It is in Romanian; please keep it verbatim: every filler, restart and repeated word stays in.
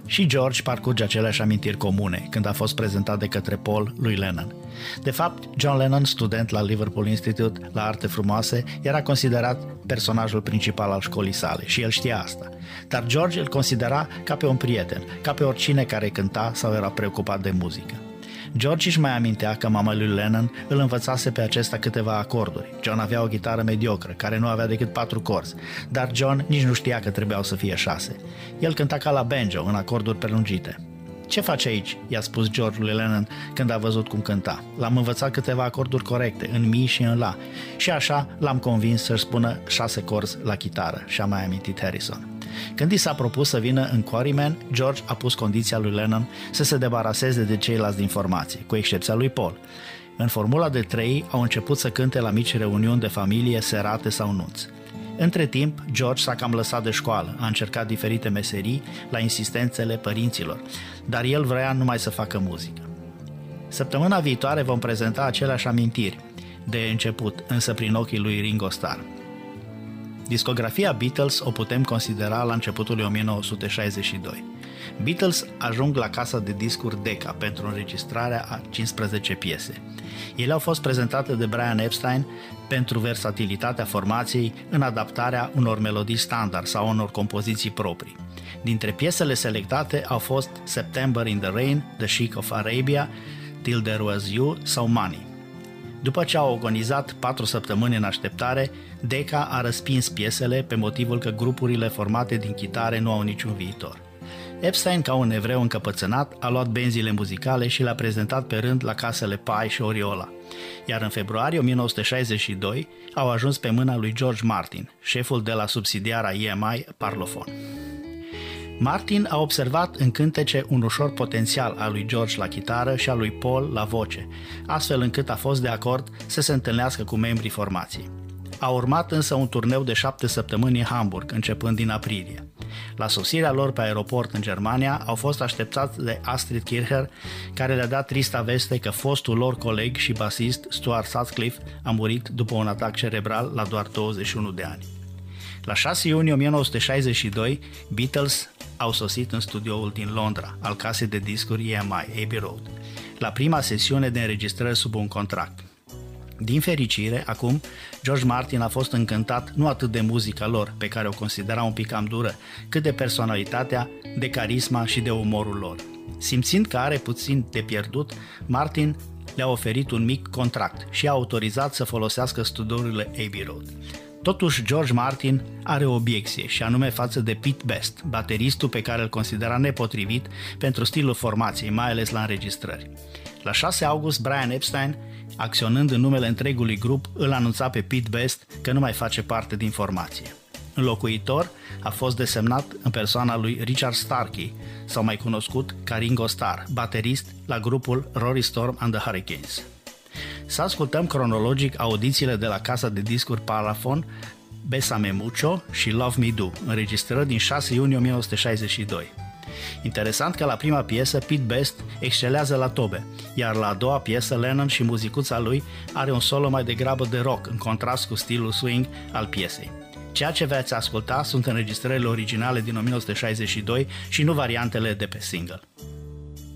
Și George parcurge aceleași amintiri comune când a fost prezentat de către Paul lui Lennon. De fapt, John Lennon, student la Liverpool Institute la arte frumoase, era considerat personajul principal al școlii sale și el știa asta. Dar George îl considera ca pe un prieten, ca pe oricine care cânta sau era preocupat de muzică. George își mai amintea că mama lui Lennon îl învățase pe acesta câteva acorduri. John avea o gitară mediocră, care nu avea decât patru corzi, dar John nici nu știa că trebuiau să fie șase. El cânta ca la banjo, în acorduri prelungite. "Ce faci aici?" i-a spus George lui Lennon când a văzut cum cânta. "L-am învățat câteva acorduri corecte, în mi și în la, și așa l-am convins să-și spună șase corzi la chitară", și-a mai amintit Harrison. Când i s-a propus să vină în Quarrymen, George a pus condiția lui Lennon să se debaraseze de ceilalți din formație, cu excepția lui Paul. În formula de trei au început să cânte la mici reuniuni de familie, serate sau nunți. Între timp, George s-a cam lăsat de școală, a încercat diferite meserii la insistențele părinților, dar el vrea numai să facă muzică. Săptămâna viitoare vom prezenta aceleași amintiri de început, însă prin ochii lui Ringo Starr. Discografia Beatles o putem considera la începutul o mie nouă sute șaizeci și doi. Beatles ajung la casa de discuri Decca pentru înregistrarea a cincisprezece piese. Ele au fost prezentate de Brian Epstein pentru versatilitatea formației în adaptarea unor melodii standard sau unor compoziții proprii. Dintre piesele selectate au fost September in the Rain, The Sheik of Arabia, Till There Was You sau Money. După ce au agonizat patru săptămâni în așteptare, Decca a respins piesele pe motivul că grupurile formate din chitare nu au niciun viitor. Epstein, ca un evreu încăpățânat, a luat benzile muzicale și le-a prezentat pe rând la casele Pye și Oriola, iar în februarie o mie nouă sute șaizeci și doi au ajuns pe mâna lui George Martin, șeful de la subsidiara E M I Parlophone. Martin a observat în cântece un ușor potențial al lui George la chitară și al lui Paul la voce, astfel încât a fost de acord să se întâlnească cu membrii formației. A urmat însă un turneu de șapte săptămâni în Hamburg, începând din aprilie. La sosirea lor pe aeroport în Germania au fost așteptați de Astrid Kircher, care le-a dat trista veste că fostul lor coleg și basist Stuart Sutcliffe a murit după un atac cerebral la doar douăzeci și unu de ani. La șase iunie o mie nouă sute șaizeci și doi, Beatles au sosit în studioul din Londra, al casei de discuri E M I, Abbey Road, la prima sesiune de înregistrări sub un contract. Din fericire, acum, George Martin a fost încântat nu atât de muzica lor, pe care o considera un pic cam dură, cât de personalitatea, de carisma și de umorul lor. Simțind că are puțin de pierdut, Martin le-a oferit un mic contract și a autorizat să folosească studiourile Abbey Road. Totuși, George Martin are o obiecție, și anume față de Pete Best, bateristul pe care îl considera nepotrivit pentru stilul formației, mai ales la înregistrări. La șase august, Brian Epstein, acționând în numele întregului grup, îl anunța pe Pete Best că nu mai face parte din formație. Înlocuitor a fost desemnat în persoana lui Richard Starkey, sau mai cunoscut ca Ringo Starr, baterist la grupul Rory Storm and the Hurricanes. Să ascultăm cronologic audițiile de la casa de discuri Parlophone, Bésame Mucho și Love Me Do, înregistrări din șase iunie o mie nouă sute șaizeci și doi. Interesant că la prima piesă Pete Best excelează la tobe, iar la a doua piesă Lennon și muzicuța lui are un solo mai degrabă de rock, în contrast cu stilul swing al piesei. Ceea ce veți asculta sunt înregistrările originale din o mie nouă sute șaizeci și doi și nu variantele de pe single.